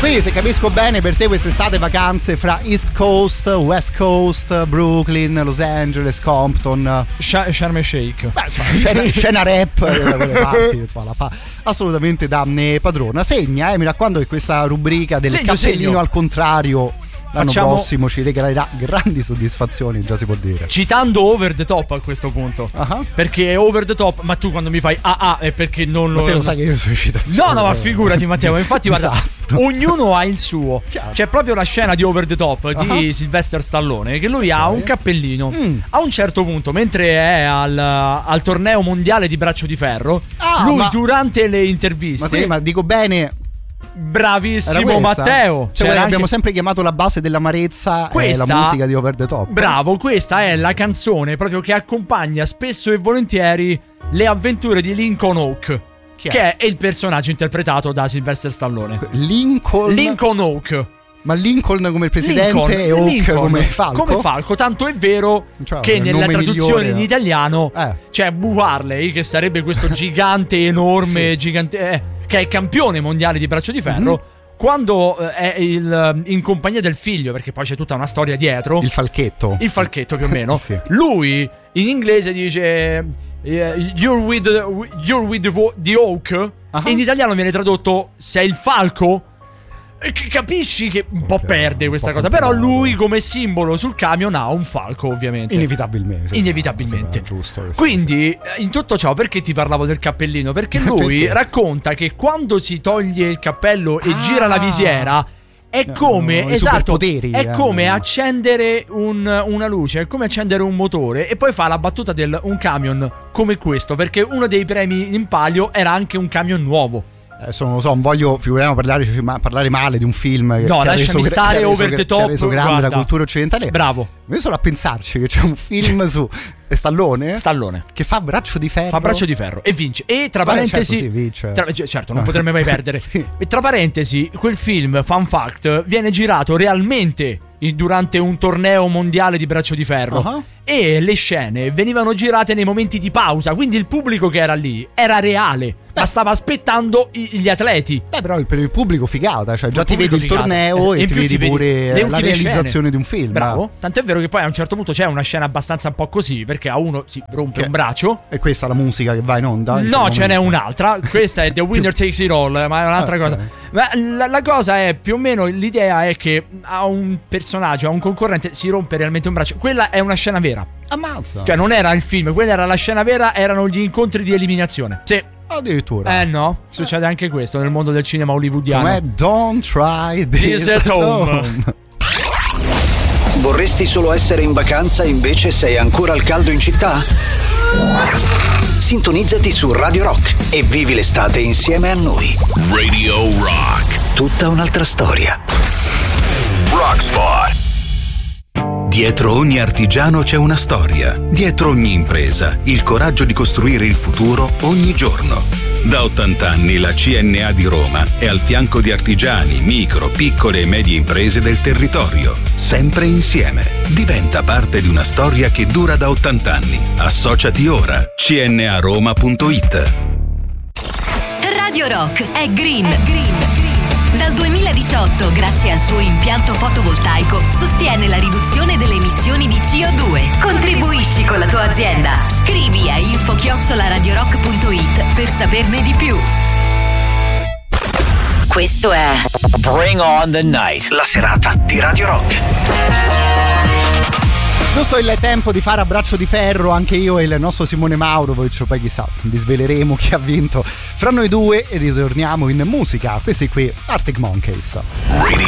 Quindi, se capisco bene, per te quest'estate vacanze fra East Coast, West Coast, Brooklyn, Los Angeles, Compton, Sharm el Sheikh. Scena rap da quelle parti, insomma, la fa assolutamente da padrona. Segna, mi raccomando che questa rubrica del cappellino al contrario l'anno prossimo ci regalerà grandi soddisfazioni, già si può dire. Citando Over the Top a questo punto, perché è Over the Top, ma tu quando mi fai è perché non lo... Matteo lo sai che io sono citazioni. No, ma figurati Matteo, infatti guarda, ognuno ha il suo. Chiaro. C'è proprio la scena di Over the Top di Sylvester Stallone, che lui ha un cappellino a un certo punto, mentre è al torneo mondiale di braccio di ferro, durante le interviste... Ma dico bene... Bravissimo Matteo, cioè abbiamo sempre chiamato la base dell'amarezza, questa, la musica di Over the Top. Bravo, questa è la canzone proprio che accompagna spesso e volentieri le avventure di Lincoln Oak, che è il personaggio interpretato da Sylvester Stallone. Lincoln Oak. Ma Lincoln come il presidente e Oak come Falco? Come Falco, tanto è vero che nella traduzione in italiano c'è Boo Harley, che sarebbe questo gigante enorme, che è campione mondiale di braccio di ferro, quando è in compagnia del figlio, perché poi c'è tutta una storia dietro. Il falchetto più o meno. Lui in inglese dice you're with the Oak, e in italiano viene tradotto sei il falco. Capisci che un po' perde questa cosa, però lui come simbolo sul camion ha un falco, ovviamente. Inevitabilmente. Giusto. Quindi in tutto ciò, perché ti parlavo del cappellino? Perché lui racconta che quando si toglie il cappello e gira la visiera è come è come accendere una luce, è come accendere un motore. E poi fa la battuta del un camion come questo, perché uno dei premi in palio era anche un camion nuovo. Non lo so, non voglio parlare male di un film che lasciami stare Over the Top, che ha reso grande la cultura occidentale. Bravo. Io solo a pensarci che c'è un film su Stallone che fa braccio di ferro e vince. E tra parentesi, certo, non potremmo mai perdere. E tra parentesi, quel film, fun fact, viene girato realmente durante un torneo mondiale di braccio di ferro, e le scene venivano girate nei momenti di pausa, quindi il pubblico che era lì era reale, ma stava aspettando gli atleti. Però per il pubblico figata, cioè già ti vedi il torneo e ti vedi pure la realizzazione di un film. Bravo. Tant'è vero che poi a un certo punto c'è una scena abbastanza un po' così, perché a uno si rompe un braccio. E questa è la musica che va in onda? No, ce n'è un'altra. Questa è The Winner Takes It All, ma è un'altra cosa. Ma la cosa è più o meno, l'idea è che a un personaggio, a un concorrente si rompe realmente un braccio. Quella è una scena vera. Ammazza. Cioè non era il film, quella era la scena vera, erano gli incontri di eliminazione. Sì. Addirittura. No, succede anche questo nel mondo del cinema hollywoodiano. Com'è? Don't try this at home. Vorresti solo essere in vacanza e invece sei ancora al caldo in città? Sintonizzati su Radio Rock e vivi l'estate insieme a noi. Radio Rock. Tutta un'altra storia. Rockspot. Dietro ogni artigiano c'è una storia. Dietro ogni impresa, il coraggio di costruire il futuro ogni giorno. Da 80 anni la CNA di Roma è al fianco di artigiani, micro, piccole e medie imprese del territorio. Sempre insieme. Diventa parte di una storia che dura da 80 anni. Associati ora. cnaroma.it. Radio Rock è green. Dal 2018, grazie al suo impianto fotovoltaico, sostiene la riduzione delle emissioni di CO2. Contribuisci con la tua azienda. Scrivi a info@radiorock.it per saperne di più. Questo è Bring on the Night, la serata di Radio Rock. Giusto il tempo di fare a braccio di ferro anche io e il nostro Simone Maurovic. Poi chissà, vi sveleremo chi ha vinto fra noi due e ritorniamo in musica. Questi qui, Arctic Monkeys.